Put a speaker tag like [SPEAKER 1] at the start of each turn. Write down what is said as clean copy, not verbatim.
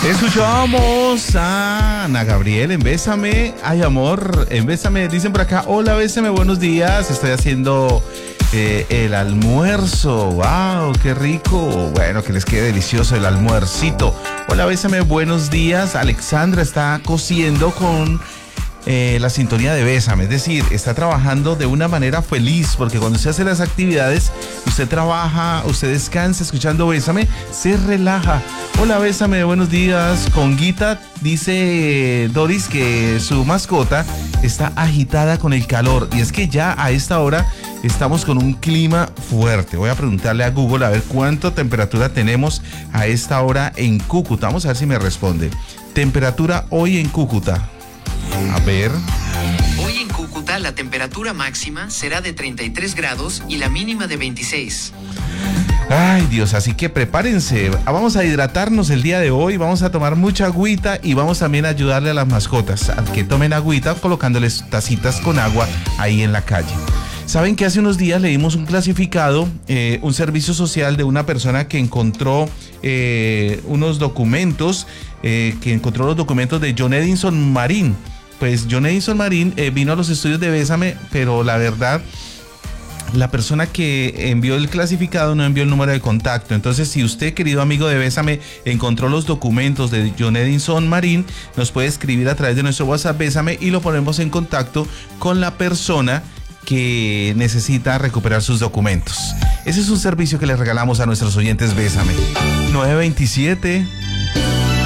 [SPEAKER 1] Escuchamos a Ana Gabriel en Bésame. Ay, amor, en Bésame. Dicen por acá, hola, Bésame, buenos días. Estoy haciendo el almuerzo. Wow, qué rico. Bueno, que les quede delicioso el almuercito. Hola, Bésame, buenos días. Alexandra está cociendo con la sintonía de Bésame, es decir, está trabajando de una manera feliz, porque cuando usted hace las actividades, usted trabaja, usted descansa escuchando Bésame, se relaja. Hola, Bésame, buenos días. Conguita, dice Doris que su mascota está agitada con el calor, y es que ya a esta hora estamos con un clima fuerte. Voy a preguntarle a Google a ver cuánta temperatura tenemos a esta hora en Cúcuta. Vamos a ver si me responde. Temperatura hoy en Cúcuta. A ver.
[SPEAKER 2] Hoy en Cúcuta la temperatura máxima será de 33 grados y la mínima de 26.
[SPEAKER 1] Ay, Dios, así que prepárense. Vamos a hidratarnos el día de hoy, vamos a tomar mucha agüita y vamos también a ayudarle a las mascotas a que tomen agüita colocándoles tacitas con agua ahí en la calle. Saben que hace unos días leímos un clasificado, un servicio social de una persona que encontró unos documentos, que encontró los documentos de John Edison Marín. Pues John Edison Marín vino a los estudios de Bésame, pero la verdad, la persona que envió el clasificado no envió el número de contacto. Entonces, si usted, querido amigo de Bésame, encontró los documentos de John Edison Marín, nos puede escribir a través de nuestro WhatsApp Bésame y lo ponemos en contacto con la persona que necesita recuperar sus documentos. Ese es un servicio que les regalamos a nuestros oyentes Bésame. 927